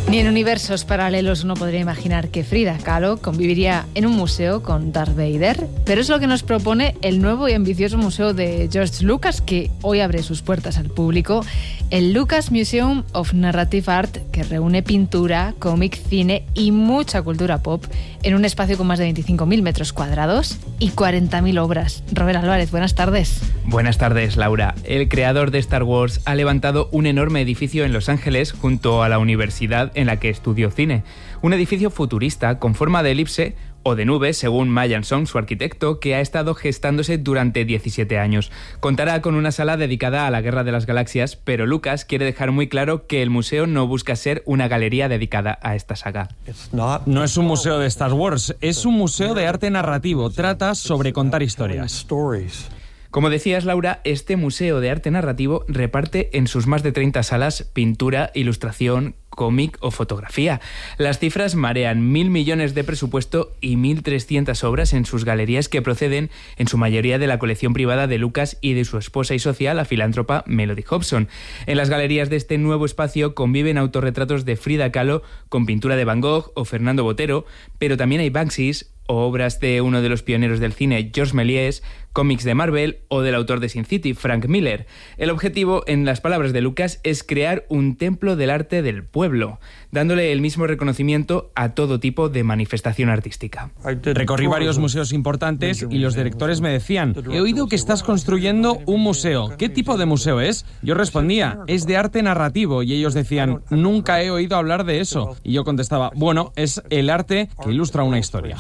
Ni en universos paralelos uno podría imaginar que Frida Kahlo conviviría en un museo con Darth Vader, pero es lo que nos propone el nuevo y ambicioso museo de George Lucas, que hoy abre sus puertas al público, el Lucas Museum of Narrative Art, que reúne pintura, cómic, cine y mucha cultura pop en un espacio con más de 25.000 metros cuadrados y 40.000 obras. Robert Álvarez, buenas tardes. Buenas tardes, Laura. El creador de Star Wars ha levantado un enorme edificio en Los Ángeles junto a la universidad en la que estudió cine. Un edificio futurista con forma de elipse o de nube, según Mayan Song, su arquitecto, que ha estado gestándose durante 17 años. Contará con una sala dedicada a la Guerra de las Galaxias, pero Lucas quiere dejar muy claro que el museo no busca ser una galería dedicada a esta saga. No es un museo de Star Wars, es un museo de arte narrativo. Trata sobre contar historias. Como decías, Laura, este museo de arte narrativo reparte en sus más de 30 salas pintura, ilustración, cómic o fotografía. Las cifras marean: 1.000 millones de presupuesto y 1.300 obras en sus galerías, que proceden en su mayoría de la colección privada de Lucas y de su esposa y socia, la filántropa Melody Hobson. En las galerías de este nuevo espacio conviven autorretratos de Frida Kahlo con pintura de Van Gogh o Fernando Botero, pero también hay Banksys o obras de uno de los pioneros del cine, Georges Méliès, cómics de Marvel o del autor de Sin City, Frank Miller. El objetivo, en las palabras de Lucas, es crear un templo del arte del pueblo, dándole el mismo reconocimiento a todo tipo de manifestación artística. Recorrí varios museos importantes y los directores me decían: he oído que estás construyendo un museo. ¿Qué tipo de museo es? Yo respondía: es de arte narrativo. Y ellos decían: nunca he oído hablar de eso. Y yo contestaba: bueno, es el arte que ilustra una historia.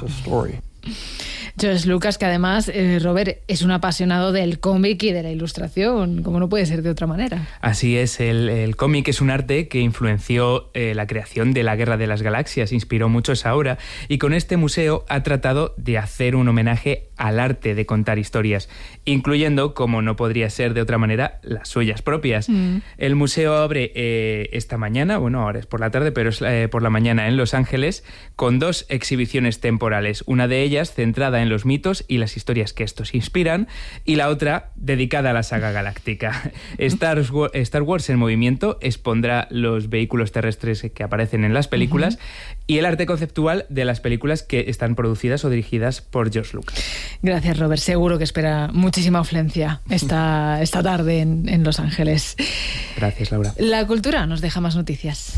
George Lucas, que además, Robert, es un apasionado del cómic y de la ilustración, como no puede ser de otra manera. Así es, el cómic es un arte que influenció la creación de la Guerra de las Galaxias, inspiró mucho esa obra, y con este museo ha tratado de hacer un homenaje al arte de contar historias, incluyendo, como no podría ser de otra manera, las suyas propias. El museo abre esta mañana, bueno, ahora es por la tarde, pero es por la mañana en Los Ángeles, con 2 exhibiciones temporales, una de ellas centrada en los mitos y las historias que estos inspiran, y la otra dedicada a la saga galáctica. Star Wars en movimiento expondrá los vehículos terrestres que aparecen en las películas y el arte conceptual de las películas que están producidas o dirigidas por George Lucas. Gracias, Robert. Seguro que espera muchísima afluencia esta tarde en Los Ángeles. Gracias, Laura. La cultura nos deja más noticias.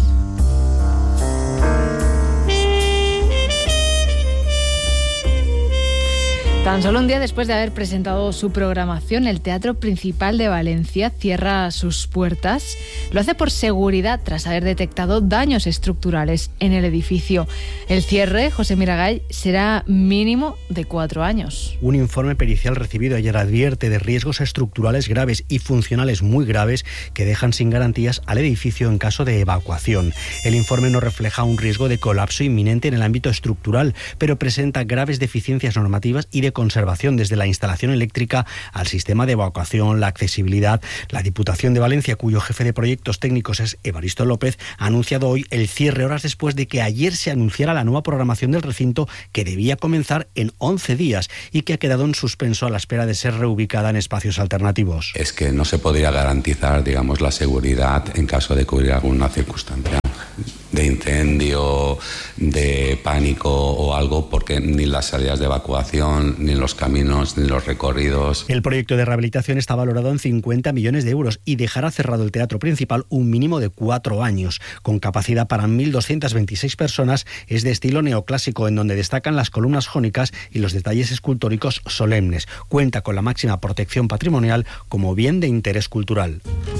Tan solo un día después de haber presentado su programación, el Teatro Principal de Valencia cierra sus puertas. Lo hace por seguridad tras haber detectado daños estructurales en el edificio. El cierre, José Miragall, será mínimo de 4 años. Un informe pericial recibido ayer advierte de riesgos estructurales graves y funcionales muy graves que dejan sin garantías al edificio en caso de evacuación. El informe no refleja un riesgo de colapso inminente en el ámbito estructural, pero presenta graves deficiencias normativas y de conservación, desde la instalación eléctrica al sistema de evacuación, la accesibilidad. La Diputación de Valencia, cuyo jefe de proyectos técnicos es Evaristo López, ha anunciado hoy el cierre horas después de que ayer se anunciara la nueva programación del recinto, que debía comenzar en 11 días y que ha quedado en suspenso a la espera de ser reubicada en espacios alternativos. Es que no se podría garantizar, digamos, la seguridad en caso de que hubiera alguna circunstancia de incendio, de pánico o algo, porque ni las salidas de evacuación, ni los caminos, ni los recorridos. El proyecto de rehabilitación está valorado en 50 millones de euros y dejará cerrado el Teatro Principal un mínimo de 4 años. Con capacidad para 1.226 personas, es de estilo neoclásico, en donde destacan las columnas jónicas y los detalles escultóricos solemnes. Cuenta con la máxima protección patrimonial como bien de interés cultural.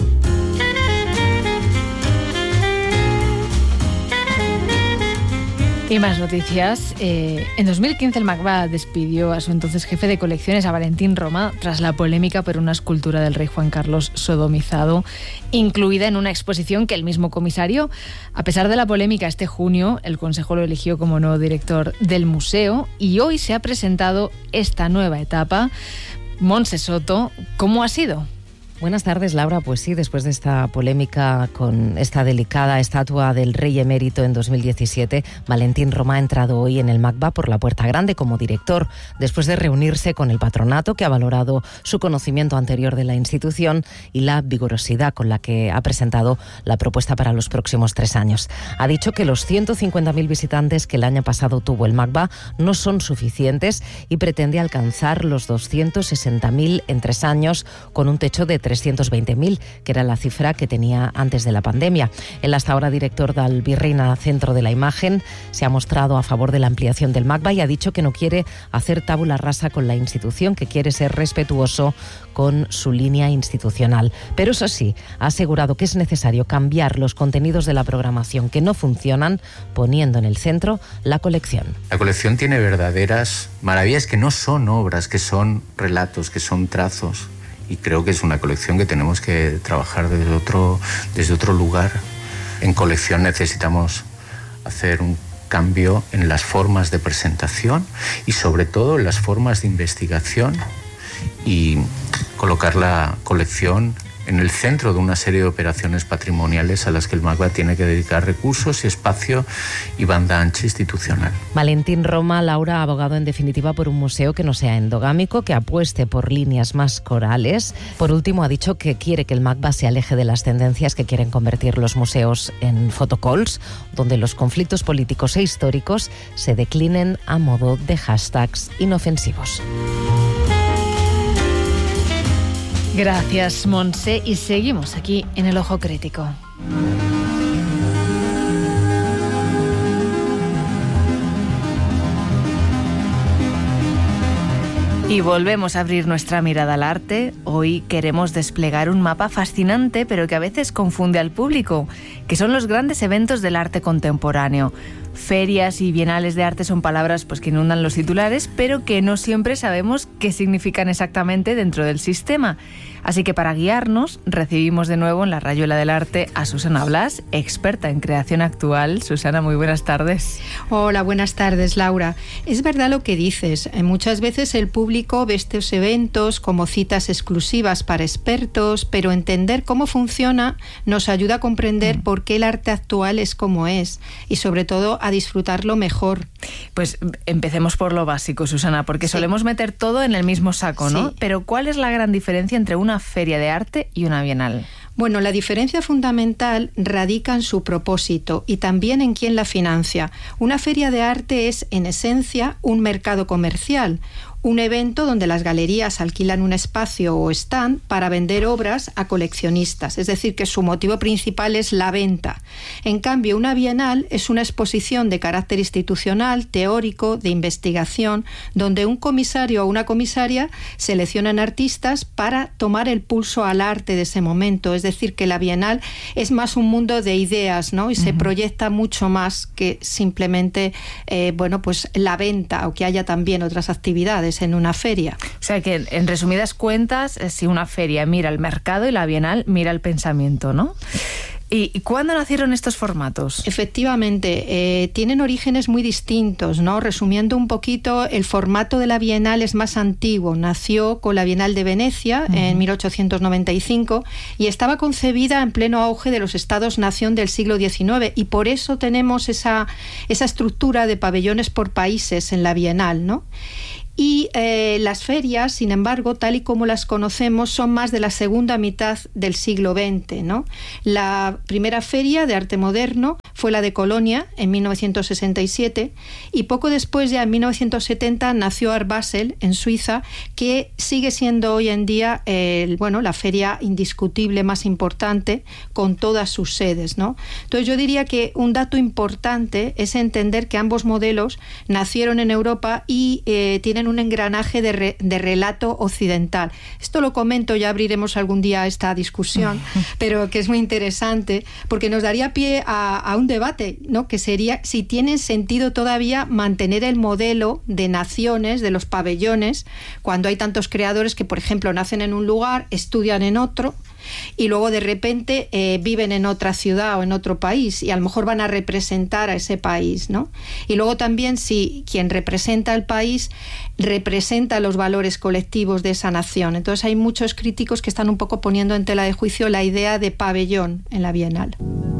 Y más noticias. En 2015 el MACBA despidió a su entonces jefe de colecciones, a Valentín Roma, tras la polémica por una escultura del rey Juan Carlos sodomizado, incluida en una exposición que el mismo comisario. A pesar de la polémica, este junio el Consejo lo eligió como nuevo director del museo y hoy se ha presentado esta nueva etapa. Montse Soto, ¿cómo ha sido? Buenas tardes, Laura. Pues sí, después de esta polémica con esta delicada estatua del rey emérito en 2017, Valentín Roma ha entrado hoy en el MACBA por la puerta grande como director, después de reunirse con el patronato, que ha valorado su conocimiento anterior de la institución y la vigorosidad con la que ha presentado la propuesta para los próximos 3 años. Ha dicho que los 150.000 visitantes que el año pasado tuvo el MACBA no son suficientes y pretende alcanzar los 260.000 en 3 años, con un techo de 320.000, que era la cifra que tenía antes de la pandemia. El hasta ahora director del Virreina Centro de la Imagen se ha mostrado a favor de la ampliación del MACBA y ha dicho que no quiere hacer tabula rasa con la institución, que quiere ser respetuoso con su línea institucional. Pero eso sí, ha asegurado que es necesario cambiar los contenidos de la programación que no funcionan, poniendo en el centro la colección. La colección tiene verdaderas maravillas que no son obras, que son relatos, que son trazos. Y creo que es una colección que tenemos que trabajar desde otro lugar. En colección necesitamos hacer un cambio en las formas de presentación y sobre todo en las formas de investigación y colocar la colección en el centro de una serie de operaciones patrimoniales a las que el MACBA tiene que dedicar recursos y espacio y banda ancha institucional. Valentín Roma, Laura, ha abogado en definitiva por un museo que no sea endogámico, que apueste por líneas más corales. Por último, ha dicho que quiere que el MACBA se aleje de las tendencias que quieren convertir los museos en photocalls, donde los conflictos políticos e históricos se declinen a modo de hashtags inofensivos. Gracias, Montse, y seguimos aquí en El Ojo Crítico. Y volvemos a abrir nuestra mirada al arte. Hoy queremos desplegar un mapa fascinante, pero que a veces confunde al público, que son los grandes eventos del arte contemporáneo. Ferias y bienales de arte son palabras que inundan los titulares, pero que no siempre sabemos qué significan exactamente dentro del sistema. Así que para guiarnos, recibimos de nuevo en la Rayuela del Arte a Susana Blas, experta en creación actual. Susana, muy buenas tardes. Hola, buenas tardes, Laura. Es verdad lo que dices. Muchas veces el público ve estos eventos como citas exclusivas para expertos, pero entender cómo funciona nos ayuda a comprender por qué el arte actual es como es y sobre todo a disfrutarlo mejor. Pues empecemos por lo básico, Susana, porque solemos meter todo en el mismo saco, ¿no? Sí. Pero ¿cuál es la gran diferencia entre una feria de arte y una bienal? Bueno, la diferencia fundamental radica en su propósito y también en quién la financia. Una feria de arte es, en esencia, un mercado comercial, un evento donde las galerías alquilan un espacio o stand para vender obras a coleccionistas, es decir, que su motivo principal es la venta. En cambio, una bienal es una exposición de carácter institucional, teórico, de investigación, donde un comisario o una comisaria seleccionan artistas para tomar el pulso al arte de ese momento, es decir, que la bienal es más un mundo de ideas, ¿no? Y se proyecta mucho más que simplemente la venta, o que haya también otras actividades en una feria. O sea que, en resumidas cuentas, si una feria mira el mercado y la bienal mira el pensamiento, ¿no? ¿Y cuándo nacieron estos formatos? Efectivamente, tienen orígenes muy distintos, ¿no? Resumiendo un poquito, el formato de la Bienal es más antiguo. Nació con la Bienal de Venecia en 1895 y estaba concebida en pleno auge de los estados-nación del siglo XIX, y por eso tenemos esa estructura de pabellones por países en la Bienal, ¿no? Y las ferias, sin embargo, tal y como las conocemos, son más de la segunda mitad del siglo XX, ¿no? La primera feria de arte moderno fue la de Colonia en 1967, y poco después, ya en 1970, nació Art Basel en Suiza, que sigue siendo hoy en día la feria indiscutible más importante, con todas sus sedes, ¿no? Entonces yo diría que un dato importante es entender que ambos modelos nacieron en Europa y tienen un engranaje de relato occidental. Esto lo comento, ya abriremos algún día esta discusión, pero que es muy interesante porque nos daría pie a un debate, ¿no? Que sería si tiene sentido todavía mantener el modelo de naciones, de los pabellones, cuando hay tantos creadores que, por ejemplo, nacen en un lugar, estudian en otro y luego de repente viven en otra ciudad o en otro país y a lo mejor van a representar a ese país, ¿no? Y luego también si quien representa al país representa los valores colectivos de esa nación. Entonces hay muchos críticos que están un poco poniendo en tela de juicio la idea de pabellón en la Bienal.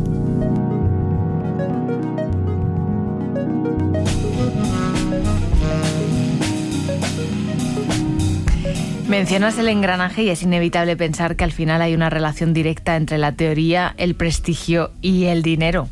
Mencionas el engranaje y es inevitable pensar que al final hay una relación directa entre la teoría, el prestigio y el dinero.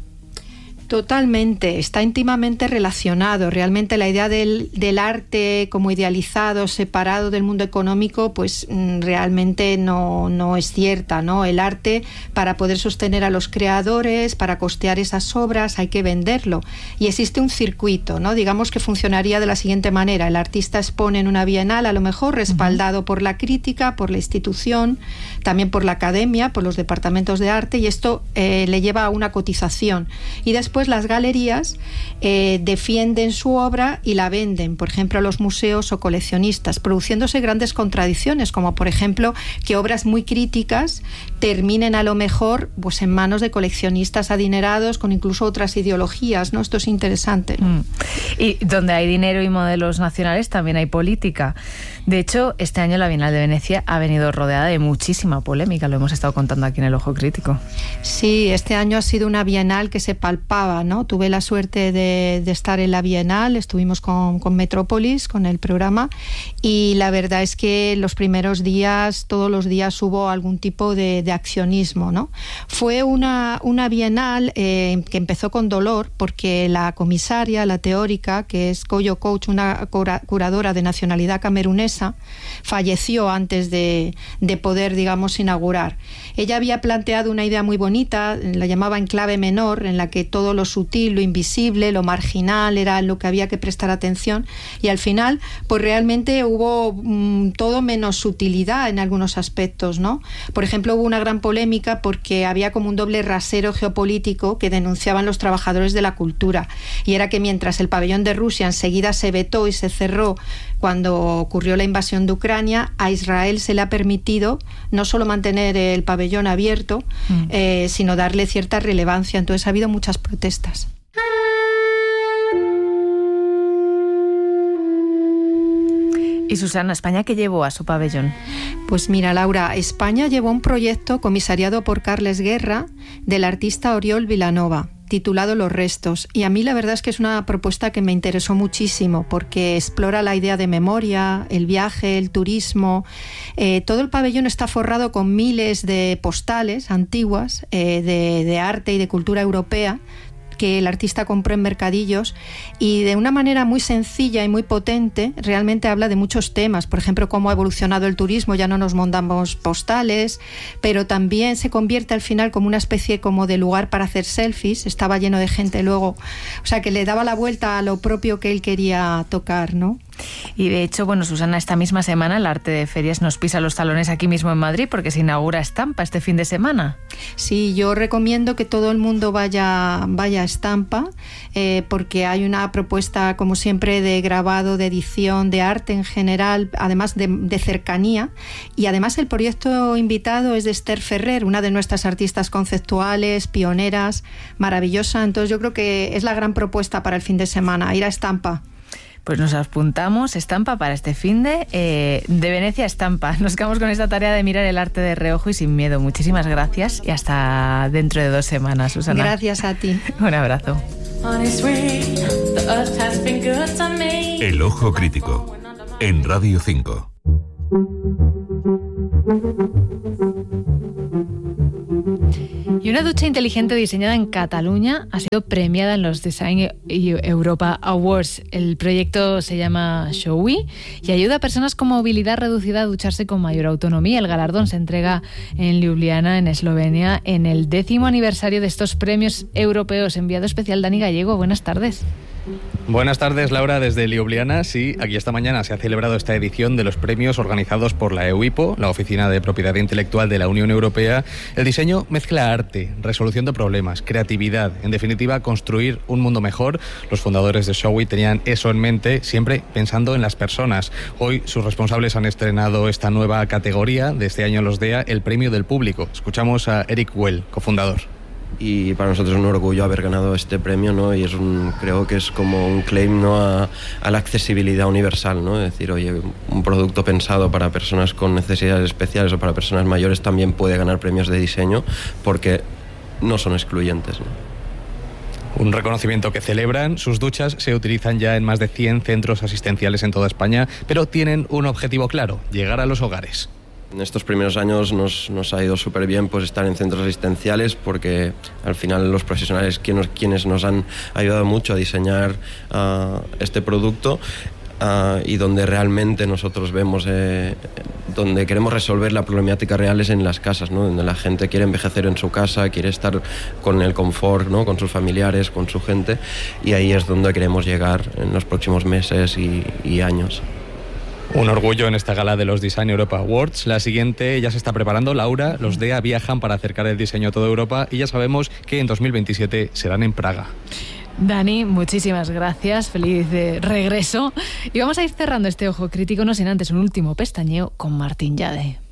Totalmente, está íntimamente relacionado. Realmente la idea del arte como idealizado, separado del mundo económico, pues realmente no es cierta, ¿no? El arte, para poder sostener a los creadores, para costear esas obras, hay que venderlo. Y existe un circuito, ¿no? Digamos que funcionaría de la siguiente manera. El artista expone en una bienal, a lo mejor respaldado por la crítica, por la institución, también por la academia, por los departamentos de arte, y esto le lleva a una cotización. Y después las galerías defienden su obra y la venden, por ejemplo, a los museos o coleccionistas, produciéndose grandes contradicciones, como por ejemplo que obras muy críticas terminen a lo mejor pues en manos de coleccionistas adinerados con incluso otras ideologías, ¿no? Esto es interesante, ¿no? Y donde hay dinero y modelos nacionales también hay política. De hecho, este año la Bienal de Venecia ha venido rodeada de muchísima polémica, lo hemos estado contando aquí en El Ojo Crítico. Sí, este año ha sido una Bienal que se palpaba, ¿no? Tuve la suerte de estar en la Bienal, estuvimos con Metrópolis, con el programa, y la verdad es que los primeros días, todos los días hubo algún tipo de accionismo, ¿no? Fue una Bienal que empezó con dolor, porque la comisaria, la teórica, que es Koyo Coach, una curadora de nacionalidad camerunesa, falleció antes de poder, digamos, inaugurar. Ella había planteado una idea muy bonita, la llamaba en clave menor, en la que todo lo sutil, lo invisible, lo marginal era lo que había que prestar atención, y al final pues realmente hubo todo menos sutilidad en algunos aspectos, ¿no? Por ejemplo, hubo una gran polémica porque había como un doble rasero geopolítico que denunciaban los trabajadores de la cultura, y era que mientras el pabellón de Rusia enseguida se vetó y se cerró cuando ocurrió la invasión de Ucrania, a Israel se le ha permitido no solo mantener el pabellón abierto, sino darle cierta relevancia. Entonces ha habido muchas protestas. Y Susana, ¿España qué llevó a su pabellón? Pues mira, Laura, España llevó un proyecto comisariado por Carles Guerra del artista Oriol Vilanova, titulado Los restos, y a mí la verdad es que es una propuesta que me interesó muchísimo porque explora la idea de memoria, el viaje, el turismo. Todo el pabellón está forrado con miles de postales antiguas de arte y de cultura europea que el artista compró en mercadillos, y de una manera muy sencilla y muy potente realmente habla de muchos temas. Por ejemplo, cómo ha evolucionado el turismo, ya no nos mandamos postales, pero también se convierte al final como una especie como de lugar para hacer selfies. Estaba lleno de gente luego, o sea, que le daba la vuelta a lo propio que él quería tocar, ¿no? Y de hecho, bueno, Susana, esta misma semana el arte de ferias nos pisa los talones aquí mismo en Madrid porque se inaugura Estampa este fin de semana. Sí, yo recomiendo que todo el mundo vaya a Estampa porque hay una propuesta, como siempre, de grabado, de edición, de arte en general, además de cercanía. Y además el proyecto invitado es de Esther Ferrer, una de nuestras artistas conceptuales, pioneras, maravillosa. Entonces yo creo que es la gran propuesta para el fin de semana, ir a Estampa. Pues nos apuntamos Estampa para este finde de Venecia a Estampa. Nos quedamos con esta tarea de mirar el arte de reojo y sin miedo. Muchísimas gracias y hasta dentro de 2 semanas, Susana. Gracias a ti. Un abrazo. El Ojo Crítico, en Radio 5. Y una ducha inteligente diseñada en Cataluña ha sido premiada en los Design Europa Awards. El proyecto se llama Showy y ayuda a personas con movilidad reducida a ducharse con mayor autonomía. El galardón se entrega en Ljubljana, en Eslovenia, en el 10º aniversario de estos premios europeos. Enviado especial Dani Gallego, buenas tardes. Buenas tardes, Laura, desde Ljubljana. Sí, aquí esta mañana se ha celebrado esta edición de los premios organizados por la EUIPO, la Oficina de Propiedad Intelectual de la Unión Europea. El diseño mezcla arte, resolución de problemas, creatividad, en definitiva, construir un mundo mejor. Los fundadores de Showit tenían eso en mente, siempre pensando en las personas. Hoy sus responsables han estrenado esta nueva categoría de este año los DEA, el Premio del Público. Escuchamos a Eric Well, cofundador. Y para nosotros es un orgullo haber ganado este premio, ¿no? Y creo que es como un claim, ¿no?, a la accesibilidad universal, ¿no? Es decir, oye, un producto pensado para personas con necesidades especiales o para personas mayores también puede ganar premios de diseño porque no son excluyentes, ¿no? Un reconocimiento que celebran. Sus duchas se utilizan ya en más de 100 centros asistenciales en toda España, pero tienen un objetivo claro: llegar a los hogares. En estos primeros años nos ha ido súper bien pues estar en centros asistenciales, porque al final los profesionales quienes nos han ayudado mucho a diseñar este producto, y donde realmente nosotros vemos donde queremos resolver la problemática real es en las casas, ¿no? Donde la gente quiere envejecer en su casa, quiere estar con el confort, ¿no?, con sus familiares, con su gente, y ahí es donde queremos llegar en los próximos meses y años. Un orgullo en esta gala de los Design Europa Awards. La siguiente ya se está preparando, Laura. Los DEA viajan para acercar el diseño a toda Europa y ya sabemos que en 2027 serán en Praga. Dani, muchísimas gracias, feliz regreso. Y vamos a ir cerrando este Ojo Crítico, no sin antes un último pestañeo con Martín Yade.